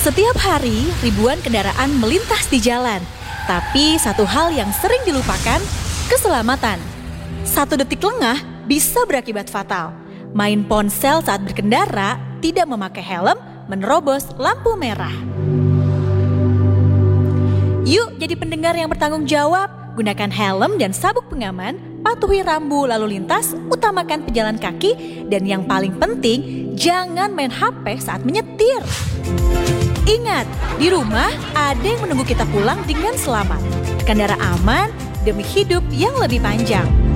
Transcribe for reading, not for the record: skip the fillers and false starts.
Setiap hari, ribuan kendaraan melintas di jalan. Tapi satu hal yang sering dilupakan, keselamatan. 1 detik lengah bisa berakibat fatal. Main ponsel saat berkendara, tidak memakai helm, menerobos lampu merah. Yuk jadi pendengar yang bertanggung jawab, gunakan helm dan sabuk pengaman, patuhi rambu lalu lintas, utamakan pejalan kaki, dan yang paling penting, jangan main HP saat menyetir. Ingat, di rumah ada yang menunggu kita pulang dengan selamat. Kendara aman demi hidup yang lebih panjang.